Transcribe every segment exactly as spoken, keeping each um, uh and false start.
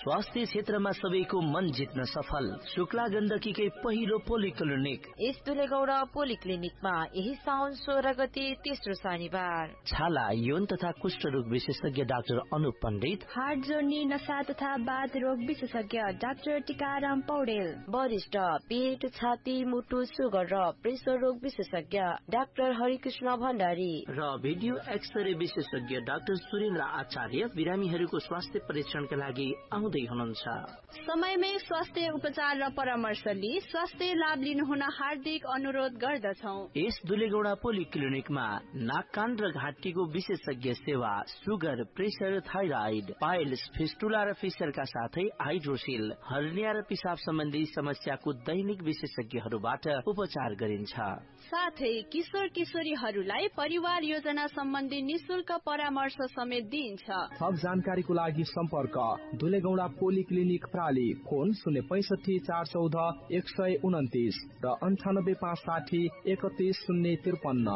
स्वास्थ्य क्षेत्रमा सबैको मन जित्न सफल शुक्ला गण्डकीकै पहिलो पोलिक्लिनिक यस दुलेगौडा पोलिक्लिनिकमा यही साउन सोह्र गते तेस्रो शनिबार छाला यौन तथा कुष्ठ रोग विशेषज्ञ डाक्टर अनुप पण्डित, हार्ट जोर्नी नसा तथा बाथ रोग विशेषज्ञ डाक्टर टीकाराम पौडेल, वरिष्ठ पेट छाती मुटु सुगर र प्रेसर रोग विशेषज्ञ डाक्टर हरिकृष्ण भण्डारी र भिडियो एक्सरे विशेषज्ञ डाक्टर सुरेन्द्र आचार्य बिरामीहरूको स्वास्थ्य परीक्षणका लागि आउँदै हुनुहुन्छ। समयमै स्वास्थ्य उपचार र परामर्श लिई स्वास्थ्य लाभ लिनुहुन हार्दिक अनुरोध गर्दछौ। यस दुलेगौडा पोलिक्लिनिकमा नाक कान र घाँटीको विशेषज्ञ सेवा, sugar, pressure, thyroid, piles, fistula र फिसरका साथै हाइड्रोसिल, हर्निया र पिसाब सम्बन्धी समस्याको दैनिक विशेषज्ञहरूबाट उपचार गरिन्छ। साथै किशोर किशोरीहरूलाई परिवार योजना सम्बन्धी निशुल्क परामर्श समेत दिइन्छ। थप जानकारीको लागि सम्पर्क दुलेगौडा पोलिक्लिनिक प्राली, फोन शून्य पैसठी चार चौध एक सय उन्तिस र अन्ठानब्बे पाँच साठी एकतिस शून्य त्रिपन्न।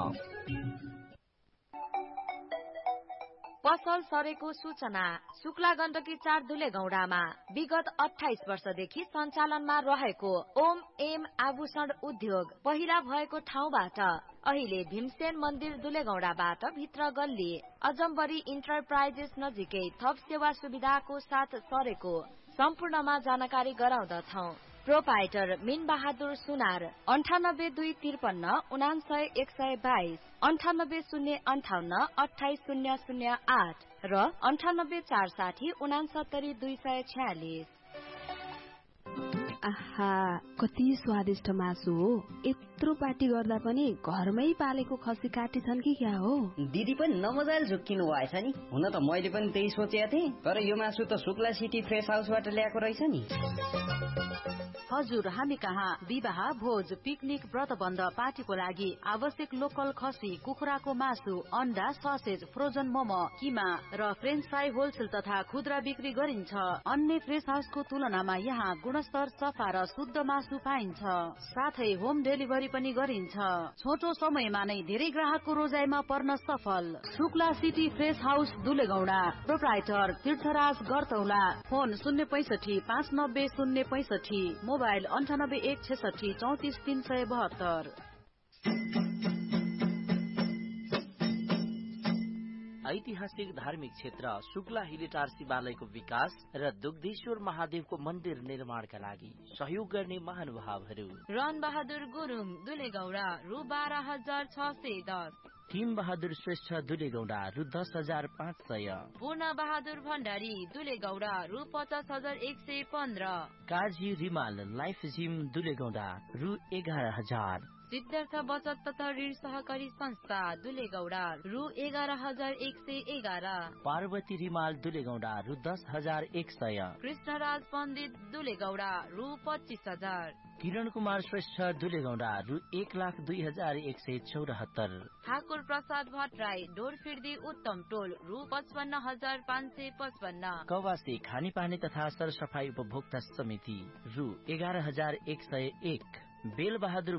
पसल सरेको सूचना शुक्ला गण्डकी चार दुलेगौडामा विगत अठाइस वर्षदेखि सञ्चालनमा रहेको ओम एम आभूषण उद्योग पहिला भएको ठाउँबाट अहिले भीमसेन मन्दिर दुलेगौडाबाट भित्र गल्ली अजम्बरी इन्टरप्राइजेस नजिकै थप सेवा सुविधाको साथ सरेको सम्पूर्णमा जानकारी गराउँदछौ। प्रोपाइटर मिन बहादुर सुनार अन्ठानब्बे दुई त्रिपन्न उनासय एक सय बाइस अन्ठानब्बे शून्य अन्ठाउन्न अठाइस शून्य शून्य आठ र अन्ठानब्बे चार साठी उनासत्तरी दुई सय छ्यालिस। आहा, कति स्वादिष्ट मासु हो। यत्रो पार्टी गर्दा पनि घरमै पालेको खसी काटी छन् कि क्या हो? दिदी पनि नमजाले झुक्किनु भएछ नि। हुन त मैले पनि त्यही सोचेको थिएँ, तर यो मासु त शुक्ला सिटी फ्रेस हाउसबाट ल्याएको रहेछ नि। हजुर, हामी कहाँ विवाह, भोज, पिकनिक, व्रतबन्ध, पार्टीको लागि आवश्यक लोकल खसी, कुखुराको मासु, अन्डा, ससेज, फ्रोजन मोमो, किमा र फ्रेन्च फ्राई होलसेल तथा खुद्रा बिक्री गरिन्छ। अन्य फ्रेस हाउसको तुलनामा यहाँ गुणस्तर, सफा र शुद्ध मासु पाइन्छ। साथै होम डेलिभरी पनि गरिन्छ। छोटो समयमा नै धेरै ग्राहकको रोजाइमा पर्न सफल Shukla city fresh house दुलेगौडा। Proprietor तीर्थराज गरतौला। फोन शून्य पैसठी पाँच नब्बे शून्य पैसठी, मोबाइल अन्ठानब्बे एक छेसठी चौतिस तीन सय बहत्तर। ऐतिहासिक धार्मिक क्षेत्र शुक्ला हिलिटार शिवालयको विकास र दुग्धेश्वर महादेवको मन्दिर निर्माणका लागि सहयोग गर्ने महानुभावहरू रन बहादुर गुरुङ दुलेगौडा रु बाह्र हजार छ सय दस, टिम बहादुर श्रेष्ठ दुलेगौडा रु दस हजार पाँच सय, पूर्ण बहादुर भण्डारी दुलेगौडा रु पचास हजार एक सय पन्ध्र, काजी रिमाल लाइफ जिम दुलेगौडा रु एघार हजार, सिद्धार्थ बचत तथा ऋण सहकारी संस्था दुलेगौडा रु एघार हजार एक सय एघार, पार्वती रिमाल दुलेगौडा रु दस हजार एक सय, कृष्णराज पण्डित दुलेगौडा रु पच्चिस हजार, किरण कुमार श्रेष्ठ दुलेगौडा रु एक लाख दुई हजार एक सय चौरात्तर, ठाकुर प्रसाद भट्टराई डोरफिर्दी उत्तम टोल रु पचपन्न हजार पाँच सय पचपन्न, कवासी खानेपानी तथा सरसफाई उपभोक्ता समिति रु एघार हजार एक सय एक, बेल बहादुर